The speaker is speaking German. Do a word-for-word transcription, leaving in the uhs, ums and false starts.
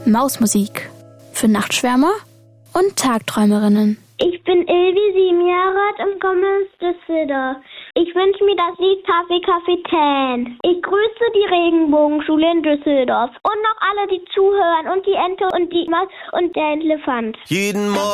Mausmusik für Nachtschwärmer und Tagträumerinnen. Ich bin Ilvi, sieben Jahre alt und komme aus Düsseldorf. Ich wünsche mir das Lied Kaffee Kapitän. Ich grüße die Regenbogenschule in Düsseldorf und noch alle, die zuhören und die Ente und die Maus und der Elefant. Jeden Morgen